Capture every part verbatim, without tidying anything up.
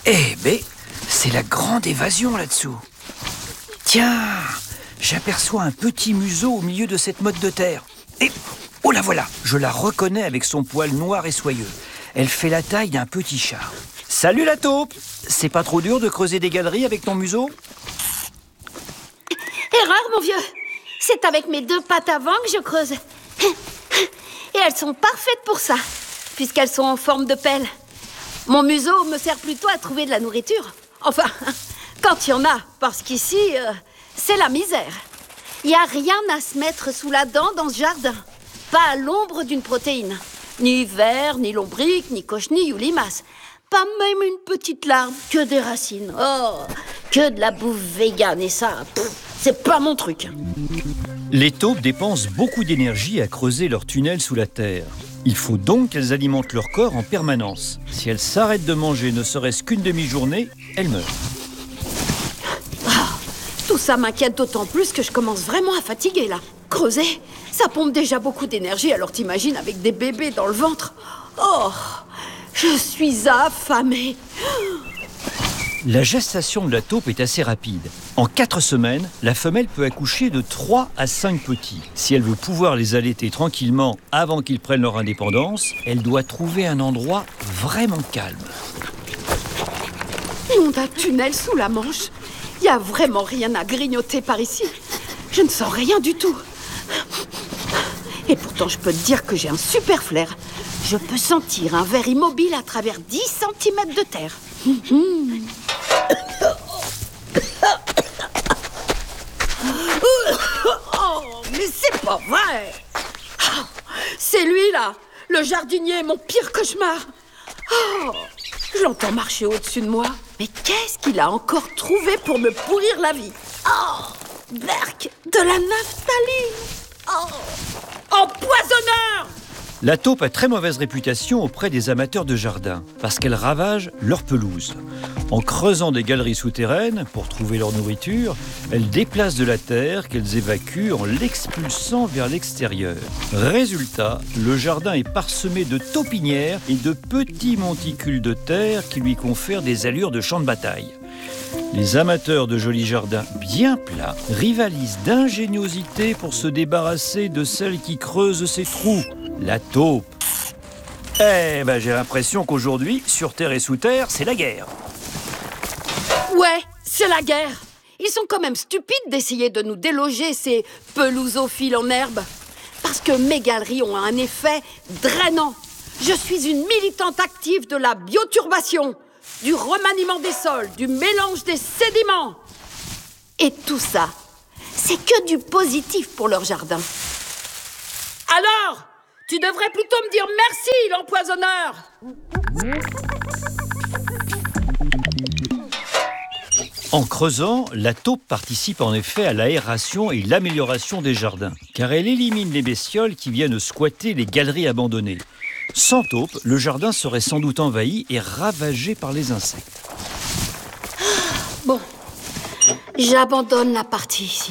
Eh ben, c'est la grande évasion là-dessous. Tiens, j'aperçois un petit museau au milieu de cette motte de terre. Et, oh la voilà, je la reconnais avec son poil noir et soyeux. Elle fait la taille d'un petit chat. Salut la taupe! C'est pas trop dur de creuser des galeries avec ton museau? Erreur, mon vieux. C'est avec mes deux pattes avant que je creuse. Et elles sont parfaites pour ça, puisqu'elles sont en forme de pelle. Mon museau me sert plutôt à trouver de la nourriture. Enfin, quand il y en a, parce qu'ici, euh, c'est la misère. Il n'y a rien à se mettre sous la dent dans ce jardin. Pas à l'ombre d'une protéine. Ni vers, ni lombric, ni cochenille ou limace. Pas même une petite larve, que des racines. Oh, que de la bouffe végane et ça, pff, c'est pas mon truc. Les taupes dépensent beaucoup d'énergie à creuser leur tunnel sous la terre. Il faut donc qu'elles alimentent leur corps en permanence. Si elles s'arrêtent de manger ne serait-ce qu'une demi-journée, elles meurent. Ah, tout ça m'inquiète d'autant plus que je commence vraiment à fatiguer là. Creuser, ça pompe déjà beaucoup d'énergie, alors t'imagines avec des bébés dans le ventre. Oh, je suis affamée. La gestation de la taupe est assez rapide. En quatre semaines, la femelle peut accoucher de trois à cinq petits. Si elle veut pouvoir les allaiter tranquillement avant qu'ils prennent leur indépendance, elle doit trouver un endroit vraiment calme. Nom d'un tunnel sous la Manche. Il n'y a vraiment rien à grignoter par ici. Je ne sens rien du tout. Et pourtant, je peux te dire que j'ai un super flair. Je peux sentir un ver immobile à travers dix centimètres de terre. Mmh. Oh, mais c'est pas vrai! Oh, c'est lui, là, le jardinier, mon pire cauchemar. Oh, je l'entends marcher au-dessus de moi. Mais qu'est-ce qu'il a encore trouvé pour me pourrir la vie? Oh, berk, de la naphtaline. Oh, empoisonneur! La taupe a très mauvaise réputation auprès des amateurs de jardin parce qu'elle ravage leur pelouse. En creusant des galeries souterraines pour trouver leur nourriture, elles déplacent de la terre qu'elles évacuent en l'expulsant vers l'extérieur. Résultat, le jardin est parsemé de taupinières et de petits monticules de terre qui lui confèrent des allures de champ de bataille. Les amateurs de jolis jardins bien plats rivalisent d'ingéniosité pour se débarrasser de celle qui creuse ses trous, la taupe. Eh ben, j'ai l'impression qu'aujourd'hui, sur terre et sous terre, c'est la guerre. Ouais, c'est la guerre. Ils sont quand même stupides d'essayer de nous déloger, ces pelousophiles en herbe. Parce que mes galeries ont un effet drainant. Je suis une militante active de la bioturbation, du remaniement des sols, du mélange des sédiments. Et tout ça, c'est que du positif pour leur jardin. Alors, tu devrais plutôt me dire merci, l'empoisonneur. En creusant, la taupe participe en effet à l'aération et l'amélioration des jardins, car elle élimine les bestioles qui viennent squatter les galeries abandonnées. Sans taupe, le jardin serait sans doute envahi et ravagé par les insectes. Bon, j'abandonne la partie ici.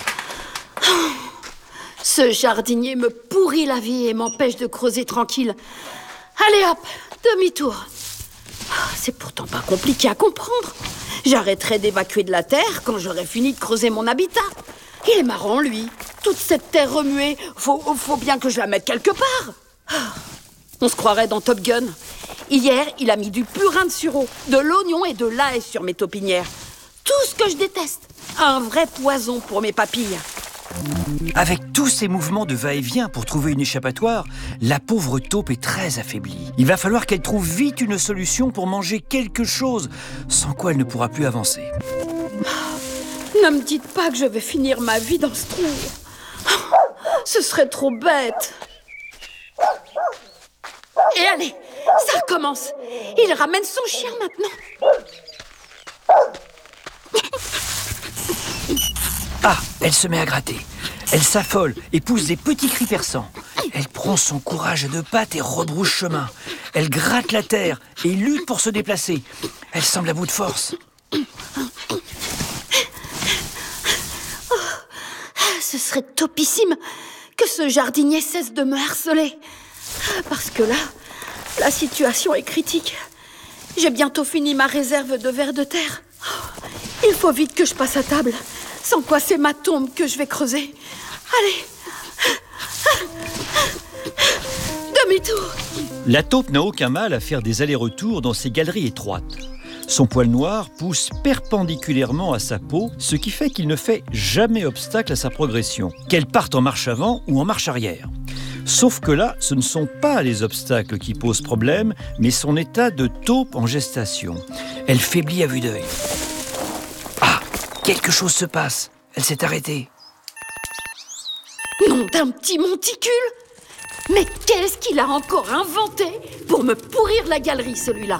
Ce jardinier me pourrit la vie et m'empêche de creuser tranquille. Allez hop, demi-tour. C'est pourtant pas compliqué à comprendre. J'arrêterai d'évacuer de la terre quand j'aurai fini de creuser mon habitat. Il est marrant, lui. Toute cette terre remuée, faut, faut bien que je la mette quelque part. On se croirait dans Top Gun. Hier, il a mis du purin de sureau, de l'oignon et de l'ail sur mes taupinières. Tout ce que je déteste. Un vrai poison pour mes papilles. Avec tous ces mouvements de va-et-vient pour trouver une échappatoire, la pauvre taupe est très affaiblie. Il va falloir qu'elle trouve vite une solution pour manger quelque chose, sans quoi elle ne pourra plus avancer. Ne me dites pas que je vais finir ma vie dans ce trou. Ce serait trop bête. Et allez, ça recommence. Il ramène son chien maintenant. Ah, elle se met à gratter. Elle s'affole et pousse des petits cris perçants. Elle prend son courage à deux pattes et rebrousse chemin. Elle gratte la terre et lutte pour se déplacer. Elle semble à bout de force. Oh, ce serait topissime que ce jardinier cesse de me harceler. Parce que là, la situation est critique. J'ai bientôt fini ma réserve de vers de terre. Il faut vite que je passe à table, sans quoi c'est ma tombe que je vais creuser. Allez. Demi-tour. La taupe n'a aucun mal à faire des allers-retours dans ces galeries étroites. Son poil noir pousse perpendiculairement à sa peau, ce qui fait qu'il ne fait jamais obstacle à sa progression, qu'elle parte en marche avant ou en marche arrière. Sauf que là, ce ne sont pas les obstacles qui posent problème, mais son état de taupe en gestation. Elle faiblit à vue d'œil. Ah, quelque chose se passe. Elle s'est arrêtée. Nom d'un petit monticule! Mais qu'est-ce qu'il a encore inventé pour me pourrir la galerie, celui-là?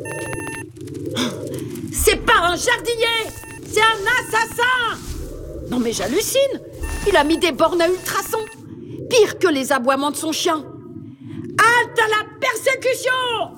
C'est pas un jardinier! C'est un assassin! Non mais j'hallucine! Il a mis des bornes à ultrasons! Pire que les aboiements de son chien! Halte à la persécution!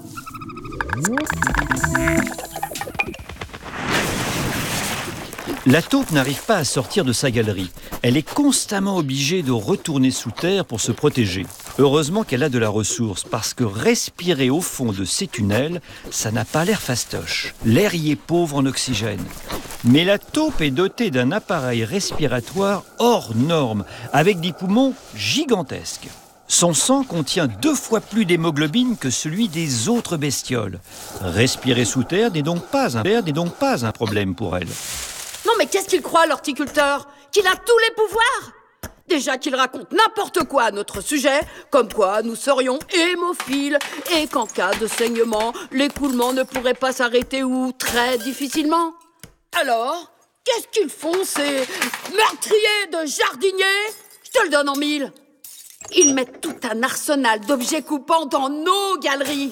La taupe n'arrive pas à sortir de sa galerie. Elle est constamment obligée de retourner sous terre pour se protéger. Heureusement qu'elle a de la ressource, parce que respirer au fond de ces tunnels, ça n'a pas l'air fastoche. L'air y est pauvre en oxygène. Mais la taupe est dotée d'un appareil respiratoire hors norme, avec des poumons gigantesques. Son sang contient deux fois plus d'hémoglobine que celui des autres bestioles. Respirer sous terre n'est donc pas un, n'est donc pas un problème pour elle. Non mais qu'est-ce qu'il croit, l'horticulteur? Qu'il a tous les pouvoirs? Déjà qu'il raconte n'importe quoi à notre sujet, comme quoi nous serions hémophiles, et qu'en cas de saignement, l'écoulement ne pourrait pas s'arrêter ou très difficilement. Alors, qu'est-ce qu'ils font, ces meurtriers de jardiniers? Je te le donne en mille. Ils mettent tout un arsenal d'objets coupants dans nos galeries.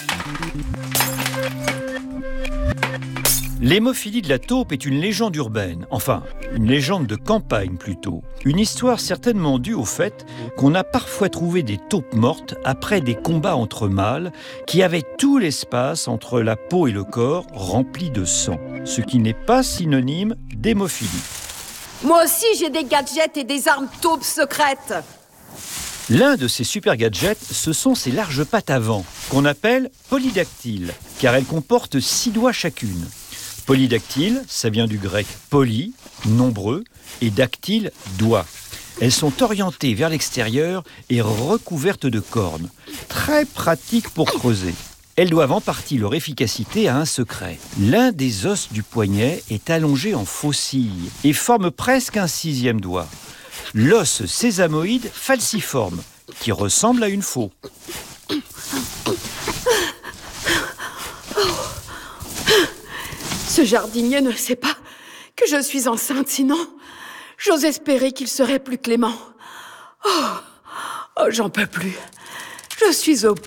L'hémophilie de la taupe est une légende urbaine, enfin, une légende de campagne plutôt. Une histoire certainement due au fait qu'on a parfois trouvé des taupes mortes après des combats entre mâles qui avaient tout l'espace entre la peau et le corps rempli de sang, ce qui n'est pas synonyme d'hémophilie. Moi aussi, j'ai des gadgets et des armes taupes secrètes. L'un de ces super gadgets, ce sont ces larges pattes avant, qu'on appelle polydactyles, car elles comportent six doigts chacune. Polydactyle, ça vient du grec poly, nombreux, et dactyle, doigt. Elles sont orientées vers l'extérieur et recouvertes de cornes. Très pratiques pour creuser. Elles doivent en partie leur efficacité à un secret. L'un des os du poignet est allongé en faucille et forme presque un sixième doigt. L'os sésamoïde falciforme, qui ressemble à une faux. Ce jardinier ne sait pas que je suis enceinte, sinon j'ose espérer qu'il serait plus clément. Oh, oh j'en peux plus. Je suis au